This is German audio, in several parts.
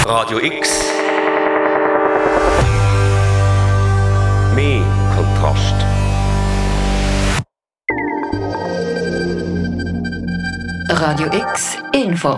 Radio X. Mehr Kontrast. Radio X Info.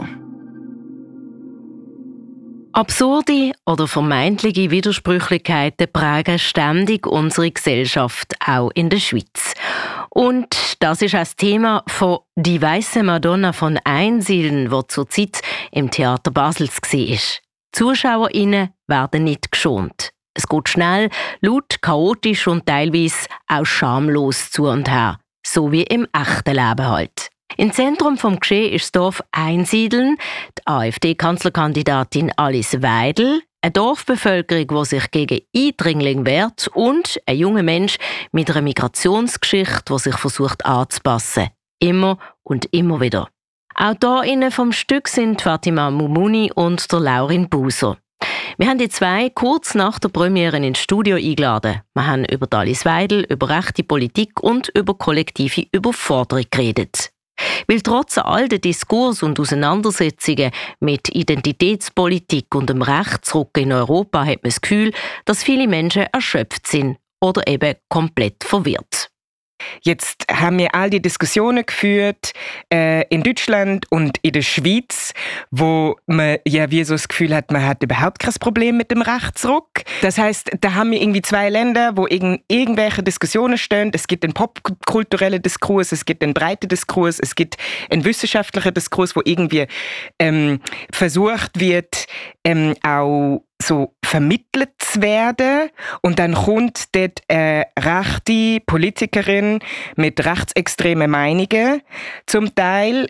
Absurde oder vermeintliche Widersprüchlichkeiten prägen ständig unsere Gesellschaft, auch in der Schweiz. Und das ist auch das Thema von «Die weiße Madonna von Einsiedeln», die zurzeit im Theater Basel war. ZuschauerInnen werden nicht geschont. Es geht schnell, laut, chaotisch und teilweise auch schamlos zu und her. So wie im echten Leben halt. Im Zentrum des Geschehens ist das Dorf Einsiedeln, die AfD-Kanzlerkandidatin Alice Weidel, eine Dorfbevölkerung, die sich gegen Eindringlinge wehrt und ein junger Mensch mit einer Migrationsgeschichte, der sich versucht anzupassen. Immer und immer wieder. AutorInnen vom Stück sind Fatima Moumouni und der Laurin Buser. Wir haben die zwei kurz nach der Premiere ins Studio eingeladen. Wir haben über Alice Weidel, über rechte Politik und über kollektive Überforderung geredet. Weil trotz all der Diskurs und Auseinandersetzungen mit Identitätspolitik und dem Rechtsruck in Europa hat man das Gefühl, dass viele Menschen erschöpft sind oder eben komplett verwirrt. Jetzt haben wir all die Diskussionen geführt in Deutschland und in der Schweiz, wo man ja wie so das Gefühl hat, man hat überhaupt kein Problem mit dem Rechtsruck. Das heisst, da haben wir irgendwie zwei Länder, wo irgendwelche Diskussionen stehen. Es gibt einen popkulturellen Diskurs, es gibt einen breiten Diskurs, es gibt einen wissenschaftlichen Diskurs, wo irgendwie versucht wird, auch so vermittelt zu werden. Und dann kommt dort eine rechte Politikerin mit rechtsextremen Meinungen. Zum Teil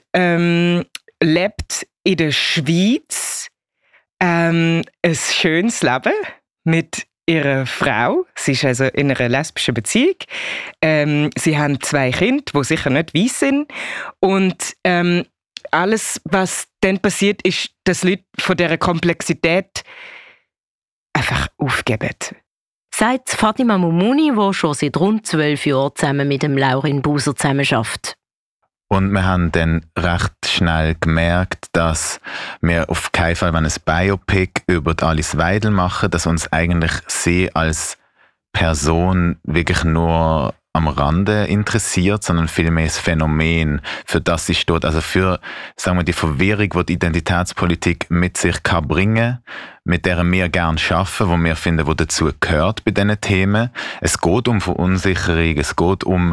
lebt in der Schweiz ein schönes Leben mit ihrer Frau. Sie ist also in einer lesbischen Beziehung. Sie haben 2 Kinder, die sicher nicht weiss sind. Und alles, was dann passiert, ist, dass Leute von dieser Komplexität einfach aufgeben. Sagt Fatima Moumouni, die schon seit rund 12 Jahren zusammen mit dem Laurin Buser zusammenarbeitet. Und wir haben dann recht schnell gemerkt, dass wir auf keinen Fall ein Biopic über Alice Weidel machen, dass uns eigentlich sie als Person wirklich nur am Rande interessiert, sondern vielmehr das Phänomen, für das sie steht. Also für, sagen wir, die Verwirrung, die die Identitätspolitik mit sich kann bringen, mit der wir gerne arbeiten, wo wir finden, wo dazu gehört bei diesen Themen. Es geht um Verunsicherung, es geht um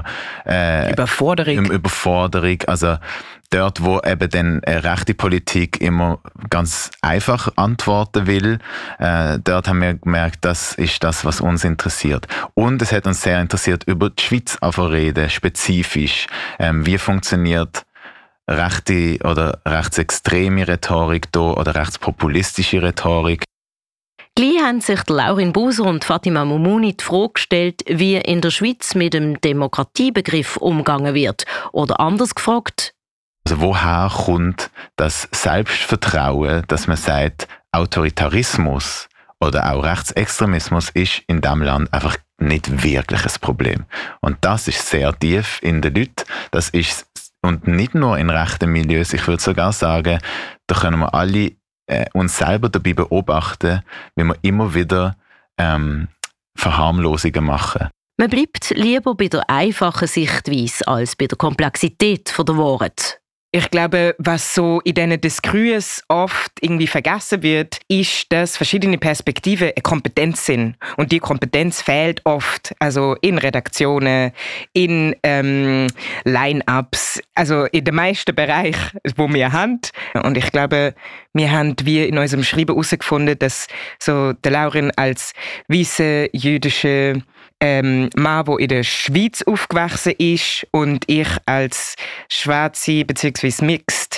Überforderung. Also dort, wo eben dann rechte Politik immer ganz einfach antworten will, dort haben wir gemerkt, das ist das, was uns interessiert. Und es hat uns sehr interessiert, über die Schweiz reden, spezifisch. Wie funktioniert rechte oder rechtsextreme Rhetorik da oder rechtspopulistische Rhetorik? Gleich haben sich Laurin Buser und Fatima Moumouni die Frage gestellt, wie in der Schweiz mit dem Demokratiebegriff umgegangen wird. Oder anders gefragt: Also woher kommt das Selbstvertrauen, dass man sagt, Autoritarismus oder auch Rechtsextremismus ist in diesem Land einfach nicht wirklich ein Problem. Und das ist sehr tief in den Leuten. Das ist, und nicht nur in rechten Milieus, ich würde sogar sagen, da können wir alle uns selber dabei beobachten, wie wir immer wieder Verharmlosungen machen. Man bleibt lieber bei der einfachen Sichtweise als bei der Komplexität der Wahrheit. Ich glaube, was so in diesen Diskursen oft irgendwie vergessen wird, ist, dass verschiedene Perspektiven eine Kompetenz sind. Und die Kompetenz fehlt oft, also in Redaktionen, in Line-Ups, also in den meisten Bereichen, wo wir haben. Und ich glaube, wir haben wie in unserem Schreiben herausgefunden, dass so der Laurin als weisse jüdische Mann, der in der Schweiz aufgewachsen ist, und ich als schwarze bzw. mixed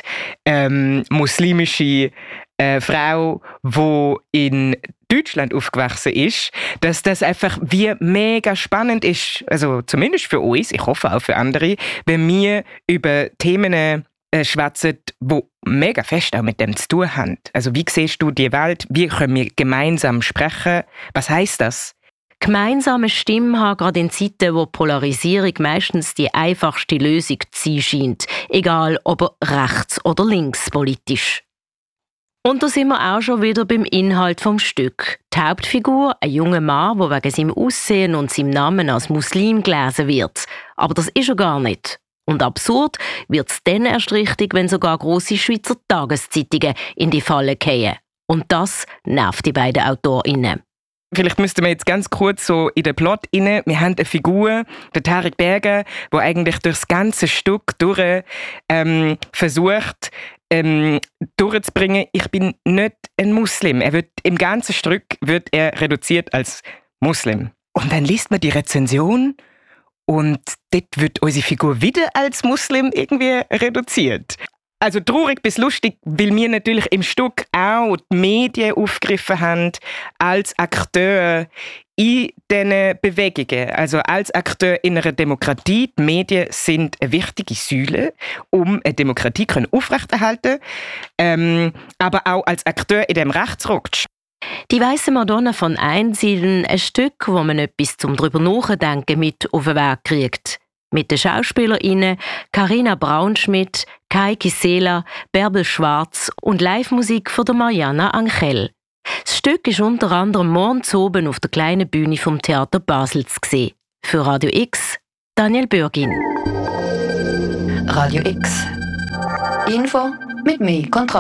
muslimische Frau, die in Deutschland aufgewachsen ist, dass das einfach wie mega spannend ist, also zumindest für uns, ich hoffe auch für andere, wenn wir über Themen schwätzen, die mega fest auch mit dem zu tun haben. Also wie siehst du die Welt? Wie können wir gemeinsam sprechen? Was heisst das? Gemeinsame Stimmen haben gerade in Zeiten, wo Polarisierung meistens die einfachste Lösung zu sein scheint, egal ob rechts- oder linkspolitisch. Und da sind wir auch schon wieder beim Inhalt vom Stück. Die Hauptfigur, ein junger Mann, der wegen seinem Aussehen und seinem Namen als Muslim gelesen wird. Aber das ist er gar nicht. Und absurd wird es dann erst richtig, wenn sogar grosse Schweizer Tageszeitungen in die Falle fallen. Und das nervt die beiden AutorInnen. Vielleicht müssten wir jetzt ganz kurz so in den Plot rein. Wir haben eine Figur, der Tarek Berger, der eigentlich durchs ganze Stück durch versucht, durchzubringen, ich bin nicht ein Muslim. Im ganzen Stück wird er reduziert als Muslim. Und dann liest man die Rezension und dort wird unsere Figur wieder als Muslim irgendwie reduziert. Also traurig bis lustig, weil wir natürlich im Stück auch die Medien aufgegriffen haben als Akteur in diesen Bewegungen. Also als Akteur in einer Demokratie. Die Medien sind eine wichtige Säule, um eine Demokratie aufrechterhalten können, aber auch als Akteur in diesem Rechtsruck. Die Weisse Madonna von Einsiedeln, ein Stück, wo man etwas zum drüber nachdenken mit auf den Weg kriegt. Mit den SchauspielerInnen Carina Braunschmidt, Kai Kisela, Bärbel Schwarz und Live-Musik von der Mariana Angel. Das Stück ist unter anderem morgens oben auf der kleinen Bühne vom Theater Basel zu sehen. Für Radio X, Daniel Bürgin. Radio X. Info mit mehr Kontrast.